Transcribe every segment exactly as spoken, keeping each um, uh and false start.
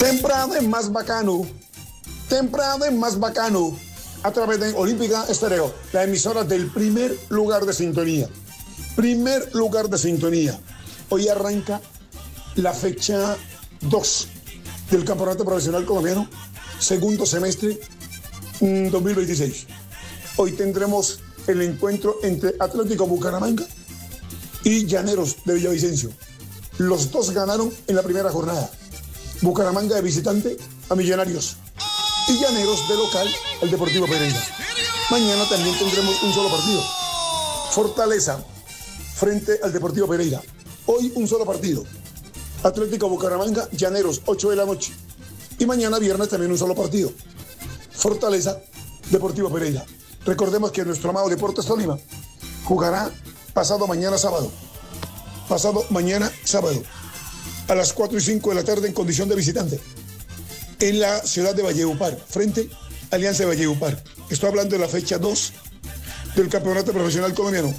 Temprano es más bacano. Temprano es más bacano. A través de Olímpica Estéreo, la emisora del primer lugar de sintonía. Primer lugar de sintonía. Hoy arranca la fecha dos del Campeonato Profesional Colombiano, segundo semestre dos mil veintiséis. Hoy tendremos el encuentro entre Atlético Bucaramanga y Llaneros de Villavicencio. Los dos ganaron en la primera jornada. Bucaramanga de visitante a Millonarios y Llaneros de local al Deportivo Pereira. Mañana también tendremos un solo partido. Fortaleza frente al Deportivo Pereira. Hoy un solo partido. Atlético Bucaramanga, Llaneros, ocho de la noche. Y mañana viernes también un solo partido. Fortaleza, Deportivo Pereira. Recordemos que nuestro amado Deportes Tolima jugará pasado mañana sábado. Pasado mañana sábado. A las cuatro y cinco de la tarde en condición de visitante. En la ciudad de Valledupar, frente a Alianza de Valledupar. Estoy hablando de la fecha dos del Campeonato Profesional Colombiano.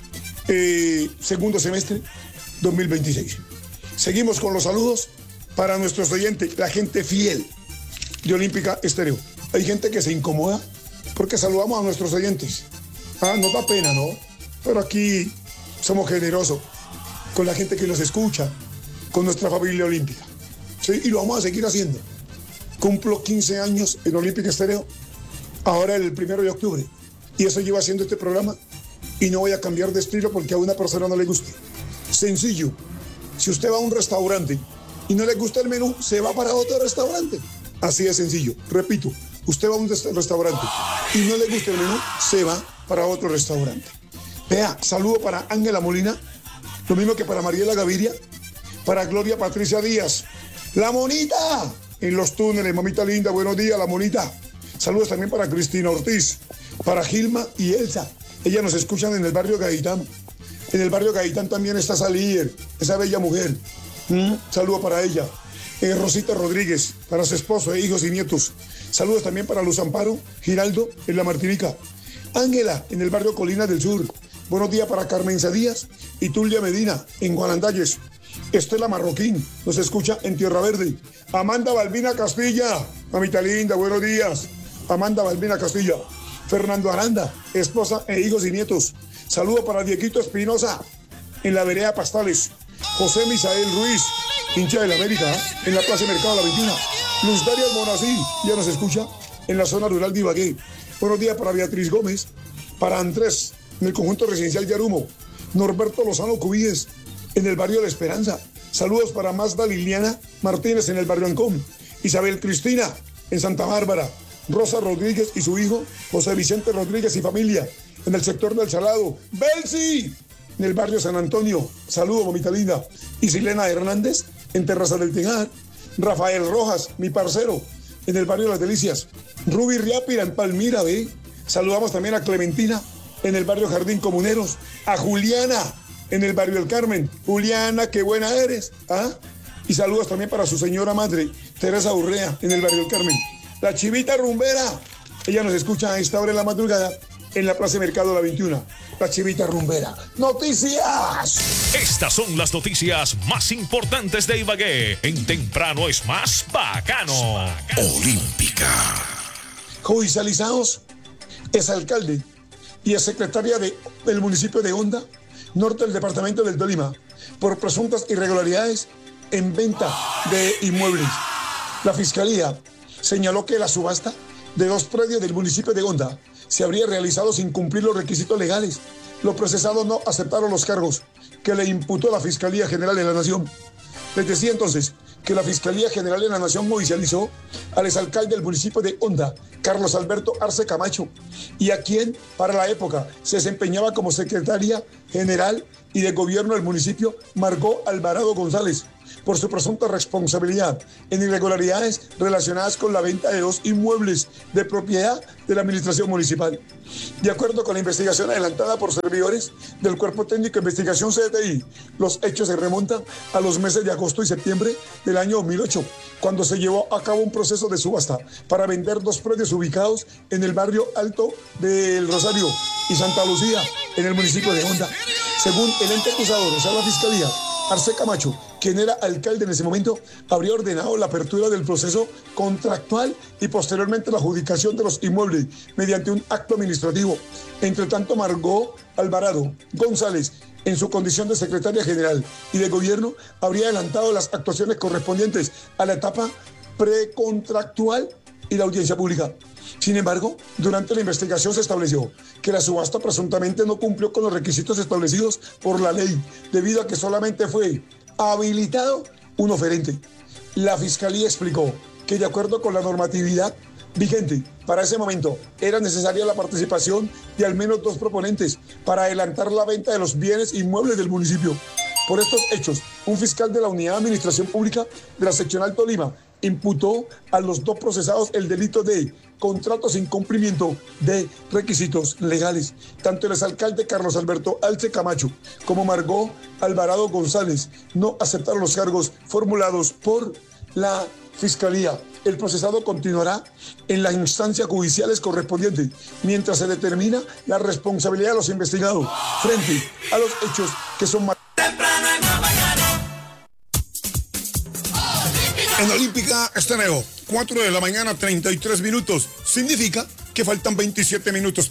Eh, segundo semestre dos mil veintiséis. Seguimos con los saludos para nuestros oyentes, la gente fiel de Olímpica Estéreo. Hay gente que se incomoda porque saludamos a nuestros oyentes. Ah, nos da pena, ¿no? Pero aquí somos generosos con la gente que nos escucha, con nuestra familia olímpica. ¿Sí? Y lo vamos a seguir haciendo. Cumplo quince años en Olímpica Estéreo, ahora el primero de octubre. Y eso lleva haciendo este programa y no voy a cambiar de estilo porque a una persona no le guste. Sencillo. Si usted va a un restaurante y no le gusta el menú, se va para otro restaurante. Así de sencillo. Repito, usted va a un restaurante y no le gusta el menú, se va para otro restaurante. Vea, saludo para Ángela Molina, lo mismo que para Mariela Gaviria, para Gloria Patricia Díaz. ¡La Monita! En los túneles, mamita linda, buenos días, La Monita. Saludos también para Cristina Ortiz, para Gilma y Elsa. Ellas nos escuchan en el barrio Gaitán. En el barrio Gaitán también está esa líder, esa bella mujer. ¿Mm? Saludos para ella. Eh, Rosita Rodríguez, para su esposo, eh, hijos y nietos. Saludos también para Luz Amparo Giraldo en La Martinica. Ángela, en el barrio Colinas del Sur. Buenos días para Carmen Díaz y Tulia Medina, en Guanandayes. Estela Marroquín, nos escucha en Tierra Verde. Amanda Balbina Castilla, mamita linda, buenos días. Amanda Balbina Castilla. Fernando Aranda, esposa e hijos y nietos. Saludo para Dieguito Espinosa, en la vereda Pastales. José Misael Ruiz, hincha del América, en la Plaza Mercado La veintiuno. Luz Darias Monací, ya nos escucha en la zona rural de Ibagué. Buenos días para Beatriz Gómez, para Andrés, en el conjunto residencial de Arumo. Norberto Lozano Cubíes, en el barrio de Esperanza. Saludos para Mazda Liliana Martínez, en el barrio Ancón. Isabel Cristina, en Santa Bárbara. Rosa Rodríguez y su hijo, José Vicente Rodríguez y familia, en el sector del Salado. ¡Belsi! En el barrio San Antonio. Saludos, mamita linda. Y Silena Hernández, en Terraza del Tejar. Rafael Rojas, mi parcero, en el barrio Las Delicias. Ruby Riápira, en Palmira, ¿ve? Saludamos también a Clementina, en el barrio Jardín Comuneros. A Juliana, en el barrio El Carmen. Juliana, qué buena eres. ¿Ah? Y saludos también para su señora madre, Teresa Urrea, en el barrio El Carmen. La Chivita Rumbera, ella nos escucha a esta hora de la madrugada en la Plaza Mercado La veintiuno. La Chivita Rumbera. ¡Noticias! Estas son las noticias más importantes de Ibagué. En Temprano es más bacano. Olímpica. Judicializados, exalcalde y exsecretaria de, del municipio de Honda, norte del departamento del Tolima, por presuntas irregularidades en venta de inmuebles. La Fiscalía señaló que la subasta de dos predios del municipio de Honda se habría realizado sin cumplir los requisitos legales. Los procesados no aceptaron los cargos que le imputó la Fiscalía General de la Nación. Les decía entonces que la Fiscalía General de la Nación judicializó al exalcalde del municipio de Honda, Carlos Alberto Arce Camacho, y a quien para la época se desempeñaba como secretaria general y de gobierno del municipio, Margot Alvarado González, por su presunta responsabilidad en irregularidades relacionadas con la venta de dos inmuebles de propiedad de la administración municipal. De acuerdo con la investigación adelantada por servidores del Cuerpo Técnico de Investigación C T I, los hechos se remontan a los meses de agosto y septiembre del año dos mil ocho, cuando se llevó a cabo un proceso de subasta para vender dos predios ubicados en el barrio Alto del Rosario y Santa Lucía, en el municipio de Honda. Según el ente acusador, o sea, la Fiscalía, Arce Camacho quien era alcalde en ese momento, habría ordenado la apertura del proceso contractual y posteriormente la adjudicación de los inmuebles mediante un acto administrativo. Entre tanto, Margot Alvarado González, en su condición de secretaria general y de gobierno, habría adelantado las actuaciones correspondientes a la etapa precontractual y la audiencia pública. Sin embargo, durante la investigación se estableció que la subasta presuntamente no cumplió con los requisitos establecidos por la ley, debido a que solamente fue habilitado un oferente. La Fiscalía explicó que, de acuerdo con la normatividad vigente, para ese momento era necesaria la participación de al menos dos proponentes para adelantar la venta de los bienes inmuebles del municipio. Por estos hechos, un fiscal de la Unidad de Administración Pública de la Seccional Tolima imputó a los dos procesados el delito de contrato sin cumplimiento de requisitos legales. Tanto el exalcalde Carlos Alberto Alce Camacho como Margot Alvarado González no aceptaron los cargos formulados por la Fiscalía. El procesado continuará en las instancias judiciales correspondientes mientras se determina la responsabilidad de los investigados frente a los hechos que son más. En Olímpica Estéreo, cuatro de la mañana, treinta y tres minutos. Significa que faltan veintisiete minutos.